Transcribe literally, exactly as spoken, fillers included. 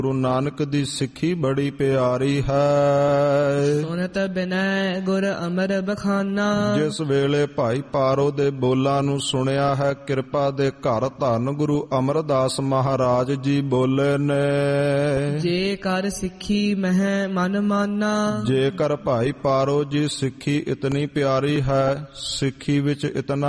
ਗੁਰੂ ਨਾਨਕ ਦੀ ਸਿੱਖੀ ਬੜੀ ਪਿਆਰੀ ਹੈ। ਸੁਨਤ ਬਿਨੈ ਗੁਰ ਅਮਰ ਬਖਾਨਾ। ਜਿਸ ਵੇਲੇ ਭਾਈ ਪਾਰੋ ਦੇ ਬੋਲਾਂ ਨੂੰ ਸੁਣਿਆ ਹੈ, ਕਿਰਪਾ ਦੇ ਘਰ ਧੰਨ ਗੁਰੂ ਅਮਰਦਾਸ ਮਹਾਰਾਜ ਜੀ ਬੋਲੇ ਨੇ। ਜੇ ਕਰ ਸਿੱਖੀ ਮਹਿ ਮਨ ਮਾਨਾ। ਜੇਕਰ ਭਾਈ ਪਾਰੋ ਜੀ ਸਿੱਖੀ ਇਤਨੀ ਪਿਆਰੀ ਹੈ, ਸਿੱਖੀ ਵਿੱਚ ਇਤਨਾ